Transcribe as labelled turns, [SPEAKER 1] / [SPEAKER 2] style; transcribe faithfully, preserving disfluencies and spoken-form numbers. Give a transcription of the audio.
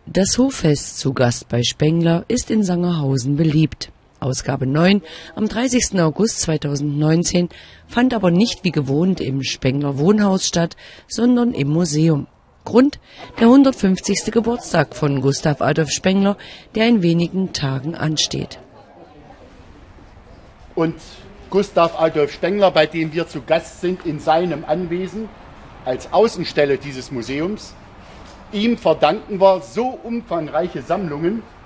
[SPEAKER 1] Das Hoffest zu Gast bei Spengler ist in Sangerhausen beliebt. Ausgabe neun am dreißigsten August zweitausendneunzehn fand aber nicht wie gewohnt im Spengler Wohnhaus statt, sondern im Museum. Grund: der hundertfünfzigste Geburtstag von Gustav Adolf Spengler, der in wenigen Tagen ansteht.
[SPEAKER 2] Und Gustav Adolf Spengler, bei dem wir zu Gast sind, in seinem Anwesen als Außenstelle dieses Museums, ihm verdanken wir so umfangreiche Sammlungen